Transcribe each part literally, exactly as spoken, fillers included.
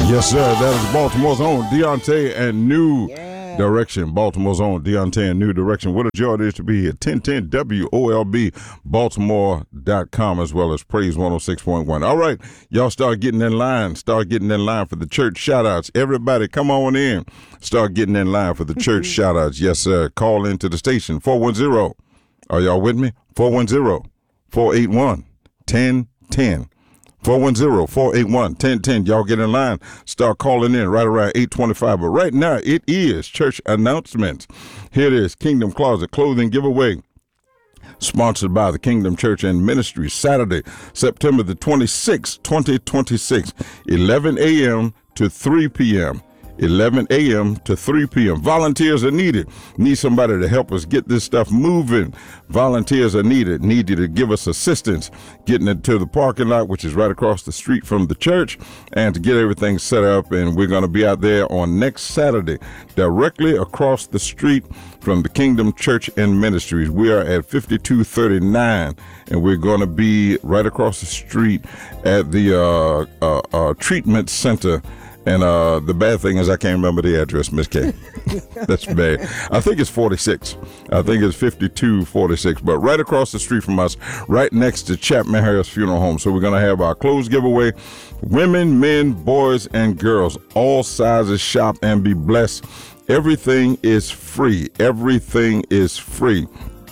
Yes, sir. That is Baltimore's own Deontay and New Yeah. Direction. Baltimore's own Deontay and New Direction. What a joy it is to be here. ten ten W O L B, Baltimore dot com, as well as Praise one oh six point one. All right, y'all start getting in line. Start getting in line for the church shout-outs. Everybody, come on in. Start getting in line for the church shout-outs. Yes, sir. Call into the station, four one zero. Are y'all with me? four one zero, four eight one, one oh one oh. four one zero, four eight one, one oh one oh. Y'all get in line. Start calling in right around eight twenty-five. But right now, it is church announcements. Here it is, Kingdom Closet Clothing Giveaway, sponsored by the Kingdom Church and Ministry, Saturday, September the twenty-sixth, twenty twenty-six, eleven a.m. to three p.m. eleven a.m. to three p.m. Volunteers are needed. Need somebody to help us get this stuff moving. Volunteers are needed. Need you to give us assistance getting it to the parking lot, which is right across the street from the church, and to get everything set up. And we're going to be out there on next Saturday, directly across the street from the Kingdom Church and Ministries. We are at fifty-two thirty-nine, and we're going to be right across the street at the uh, uh, uh, treatment center. And uh, the bad thing is I can't remember the address, Miss K. That's bad. I think it's forty-six. I think it's fifty-two forty-six. But right across the street from us, right next to Chapman Harris Funeral Home. So we're going to have our clothes giveaway. Women, men, boys, and girls, all sizes, shop and be blessed. Everything is free. Everything is free.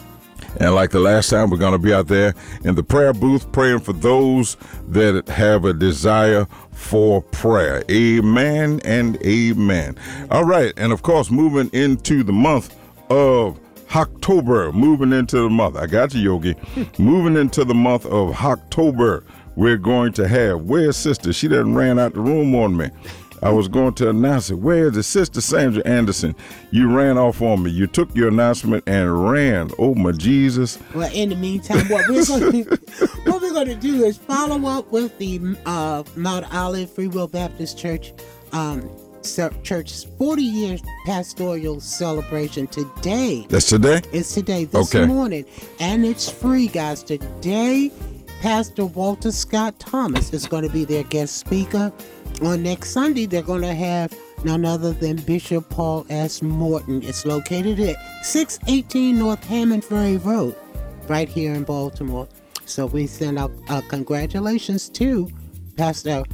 And like the last time, we're going to be out there in the prayer booth praying for those that have a desire for prayer. Amen and amen. All right. And of course, moving into the month of October, moving into the month. I got you, Yogi. Moving into the month of October, we're going to have, where's sister? She done ran out the room on me. I was going to announce it. Where is the Sister Sandra Anderson? You ran off on me. You took your announcement and ran. Oh, my Jesus. Well, in the meantime, what we're going to what we're going to do is follow up with the uh, Mount Olive Free Will Baptist Church um, Church's forty year pastoral celebration today. That's today? It's today, this okay. morning. And it's free, guys. Today, Pastor Walter Scott Thomas is going to be their guest speaker. On next Sunday, they're going to have none other than Bishop Paul S. Morton. It's located at six eighteen North Hammond Ferry Road, right here in Baltimore. So we send out uh, congratulations to Pastor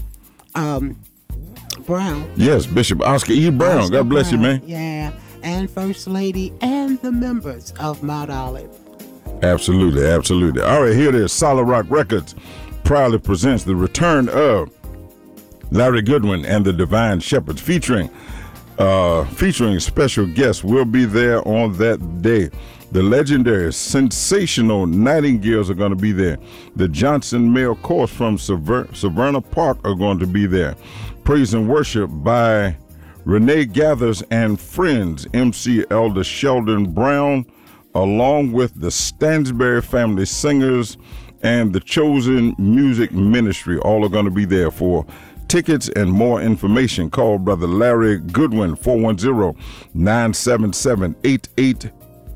um, Brown. Yes, Bishop Oscar E. Brown. Oscar God bless Brown, you, man. Yeah, and First Lady and the members of Mount Olive. Absolutely, absolutely. All right, here it is. Solid Rock Records proudly presents the return of Larry Goodwin and the Divine Shepherds, featuring uh, featuring special guests. Will be there on that day. The legendary, sensational Nightingales are going to be there. The Johnson Male Chorus from Sever- Severna Park are going to be there. Praise and worship by Renee Gathers and friends, M C Elder Sheldon Brown, along with the Stansberry Family Singers and the Chosen Music Ministry. All are going to be there. For tickets and more information, call Brother Larry Goodwin, four one zero, nine seven seven, eight eight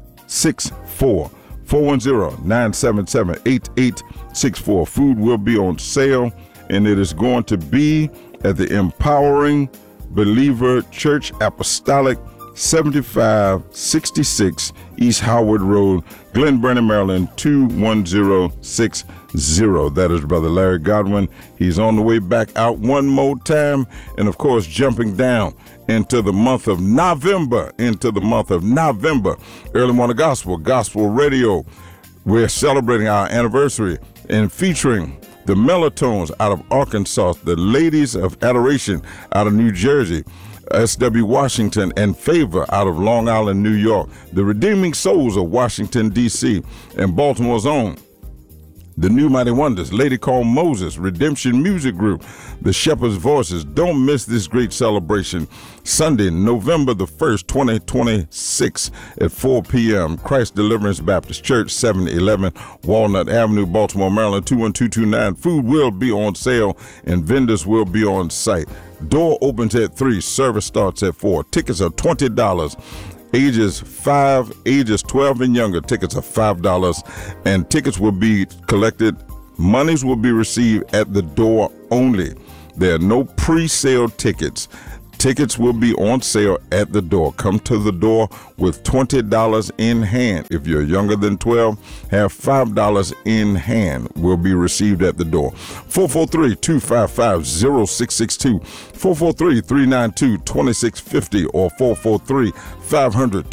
six four. four one zero, nine seven seven, eight eight six four. Food will be on sale, and it is going to be at the Empowering Believer Church Apostolic, seventy-five sixty-six East Howard Road, Glen Burnie, Maryland, two one zero six zero. That is Brother Larry Godwin. He's on the way back out one more time, and of course jumping down into the month of November, into the month of November. Early Morning Gospel, Gospel Radio. We're celebrating our anniversary and featuring the Melatones out of Arkansas, the Ladies of Adoration out of New Jersey, S W Washington and Favor out of Long Island, New York, the Redeeming Souls of Washington, D C, and Baltimore's own the New Mighty Wonders, Lady Called Moses, Redemption Music Group, the Shepherd's Voices. Don't miss this great celebration. Sunday, November the first, twenty twenty-six at four p.m. Christ Deliverance Baptist Church, seven eleven Walnut Avenue, Baltimore, Maryland, two one two two nine. Food will be on sale and vendors will be on site. Door opens at three. Service starts at four. Tickets are twenty dollars. Ages five, ages twelve and younger, tickets are five dollars, and tickets will be collected. Monies will be received at the door only. There are no pre-sale tickets. Tickets will be on sale at the door. Come to the door with twenty dollars in hand. If you're younger than twelve, have five dollars in hand will be received at the door. four four three, two five five, zero six six two, four four three, three nine two, two six five zero, or four four three, five hundred,